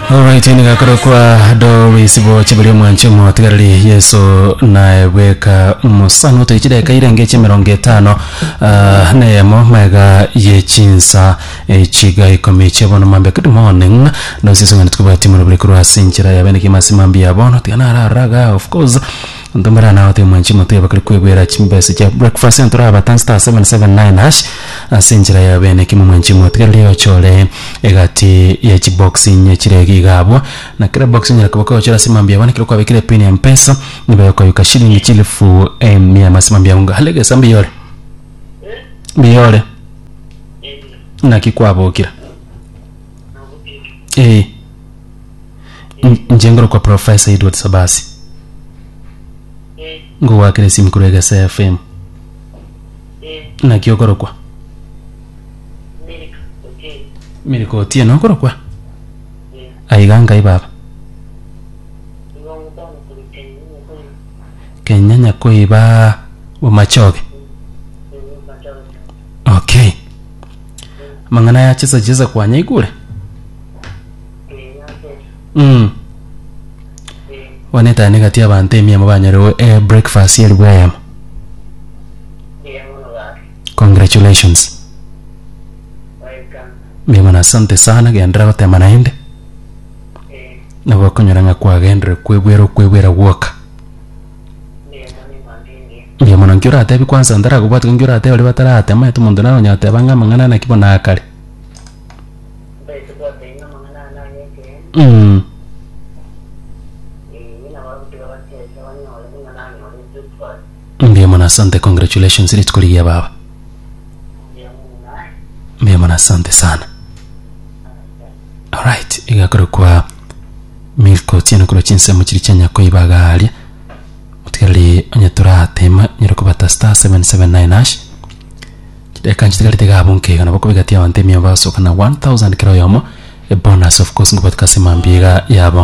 Alright, nigakora kwa do wisibo chibali mwanche mwatigari Yesu na weka musano tuichida kairenge chimeronge 5 nemo mega yechinsa chiga ikomiche bono mambe good morning no sisonga tukubati mu blikuru sinchira yabene kimasimambi yabono tigana raga of course ndomara na wote mwanchi mutwe bakari kwegwera chimbese cha breakfast entura batan star 779 hash sinchira yabene kimu mwanchi mutwe leo chole egati ya chiboxing yechiregi gabo na kila boxing yakabako chira simambi yabone kilo kwa bikire pin ya mpesa nibayo kwa yukashilingi chilifu mia masimambi ya unga halege sambi yole biyole na kikwabo kira njengoro kwa Professor Edward Sabasi ngo wakire simkurega CFM na kiokoro kwa Miriko tie no koro kwa aiganga ibaba Kenyanya koiba wa machoge. Okay. Mangana ya cheza kwa nyaigure. Waneta negati abante mi amabanyero breakfast here where I am. Congratulations. Mimi asante sana gendra bate manainde. Na wakonyaranga kwa gendra kwegwera woka. Mimi mwana ngira ate kwanza ndara kubata ngira ate bali batara ate ma tumundu nano nyate banga mangana na kibona akali. Mimi mwana asante, congratulations ili tukuligia baba. Mimi mwana asante sana. Alright, igakoro kwa milko tieno kuro chinse muchiri chanya ko ibagali. Mutikali onyatura tema nyiroko bata star 779 hash. Kideka nchitikali tega bunke kana bako bigatia wante mi abaso kana 1000 kiro yomo. A bonus of course ngobatka simambiga yabo.